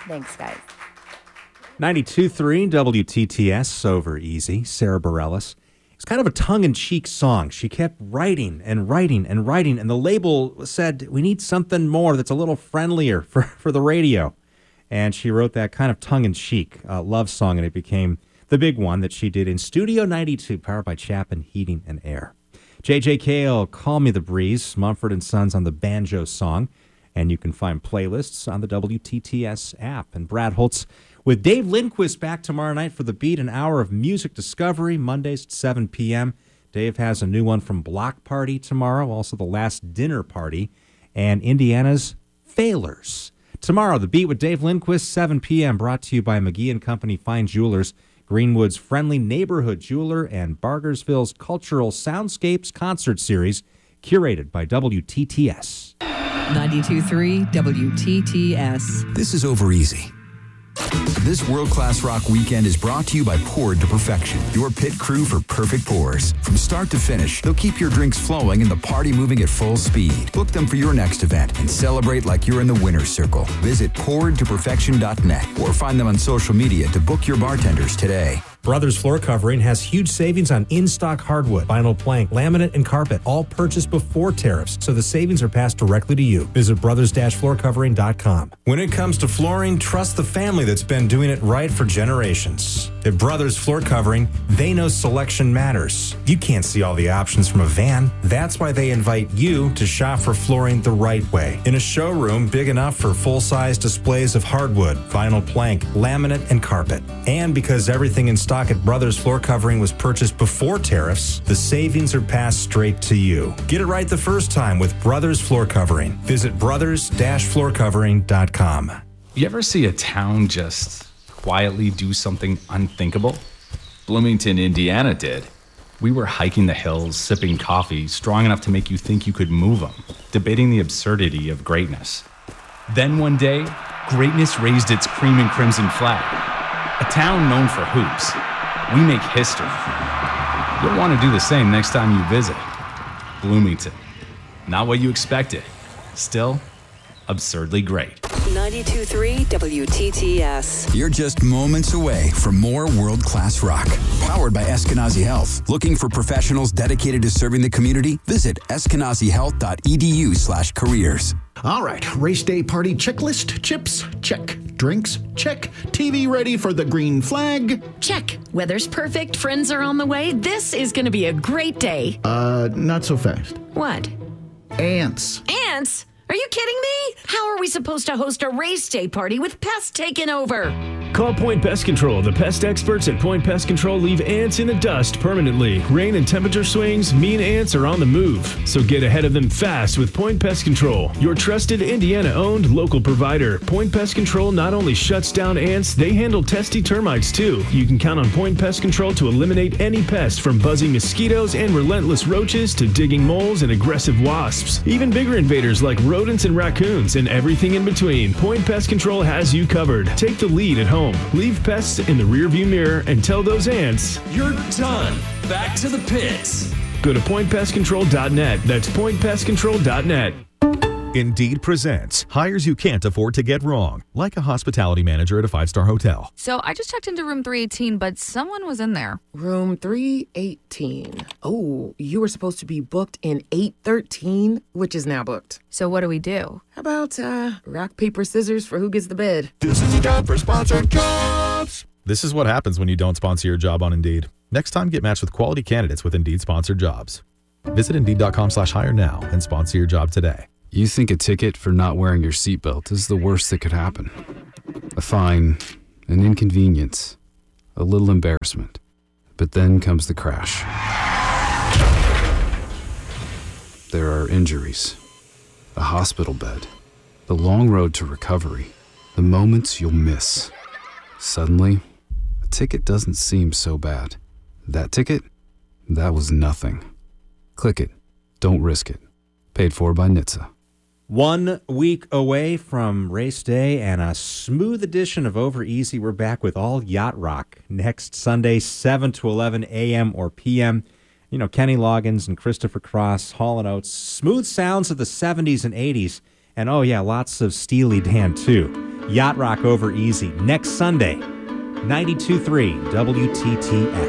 Thanks, guys. 92.3 WTTS, Over Easy, Sarah Bareilles. It's kind of a tongue-in-cheek song. She kept writing and writing and writing, and the label said, we need something more that's a little friendlier for the radio. And she wrote that kind of tongue-in-cheek love song, and it became the big one that she did in Studio 92, powered by Chapin Heating and Air. J.J. Cale, Call Me the Breeze, Mumford & Sons on the banjo song, and you can find playlists on the WTTS app. And Brad Holtz with Dave Lindquist back tomorrow night for The Beat, an hour of music discovery, Mondays at 7 p.m. Dave has a new one from Block Party tomorrow, also The Last Dinner Party, and Indiana's Failers. Tomorrow, The Beat with Dave Lindquist, 7 p.m., brought to you by McGee & Company Fine Jewelers, Greenwood's friendly neighborhood jeweler, and Bargersville's Cultural Soundscapes concert series, curated by WTTS. 92.3 WTTS. This is Over Easy. This world-class rock weekend is brought to you by Poured to Perfection, your pit crew for perfect pours. From start to finish, they'll keep your drinks flowing and the party moving at full speed. Book them for your next event and celebrate like you're in the winner's circle. Visit pouredtoperfection.net or find them on social media to book your bartenders today. Brothers Floor Covering has huge savings on in-stock hardwood, vinyl plank, laminate, and carpet, all purchased before tariffs, so the savings are passed directly to you. Visit brothers-floorcovering.com. When it comes to flooring, trust the family that's been doing it right for generations. At Brothers Floor Covering, they know selection matters. You can't see all the options from a van. That's why they invite you to shop for flooring the right way. In a showroom big enough for full-size displays of hardwood, vinyl plank, laminate, and carpet. And because everything in stock at Brothers Floor Covering was purchased before tariffs, the savings are passed straight to you. Get it right the first time with Brothers Floor Covering. Visit brothers-floorcovering.com. You ever see a town just quietly do something unthinkable? Bloomington, Indiana did. We were hiking the hills, sipping coffee, strong enough to make you think you could move them, debating the absurdity of greatness. Then one day, greatness raised its cream and crimson flag. A town known for hoops. We make history. You'll want to do the same next time you visit. Bloomington. Not what you expected. Still, absurdly great. 92.3 WTTS. You're just moments away from more world-class rock. Powered by Eskenazi Health. Looking for professionals dedicated to serving the community? Visit eskenazihealth.edu/careers. All right, race day party checklist. Chips, check. Drinks, check. TV ready for the green flag. Check. Weather's perfect. Friends are on the way. This is going to be a great day. Not so fast. What? Ants. Ants? Are you kidding me? How are we supposed to host a race day party with pests taking over? Call Point Pest Control. The pest experts at Point Pest Control leave ants in the dust permanently. Rain and temperature swings mean ants are on the move. So get ahead of them fast with Point Pest Control, your trusted Indiana-owned local provider. Point Pest Control not only shuts down ants, they handle testy termites too. You can count on Point Pest Control to eliminate any pest, from buzzing mosquitoes and relentless roaches to digging moles and aggressive wasps. Even bigger invaders like rodents and raccoons and everything in between. Point Pest Control has you covered. Take the lead at home. Leave pests in the rearview mirror and tell those ants, you're done. Back to the pits. Go to pointpestcontrol.net. That's pointpestcontrol.net. Indeed presents hires you can't afford to get wrong, like a hospitality manager at a 5-star hotel. So I just checked into room 318, but someone was in there. Room 318. Oh, you were supposed to be booked in 813, which is now booked. So what do we do? How about rock, paper, scissors for who gets the bed? This is a job for Sponsored Jobs. This is what happens when you don't sponsor your job on Indeed. Next time, get matched with quality candidates with Indeed sponsored jobs. Visit Indeed.com/hire now and sponsor your job today. You think a ticket for not wearing your seatbelt is the worst that could happen. A fine, an inconvenience, a little embarrassment. But then comes the crash. There are injuries, a hospital bed, the long road to recovery, the moments you'll miss. Suddenly, a ticket doesn't seem so bad. That ticket? That was nothing. Click it. Don't risk it. Paid for by NHTSA. 1 week away from race day and a smooth edition of Over Easy. We're back with all Yacht Rock next Sunday, 7 to 11 a.m. or p.m. You know, Kenny Loggins and Christopher Cross, Hall & Oates, smooth sounds of the 70s and 80s. And oh yeah, lots of Steely Dan too. Yacht Rock Over Easy next Sunday, 92.3 WTTS.